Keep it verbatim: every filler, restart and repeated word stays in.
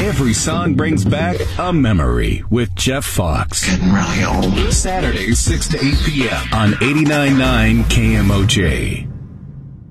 Every song brings back a memory with Jeff Fox. Getting really old. Saturdays, six to eight p.m. on eighty-nine point nine K M O J.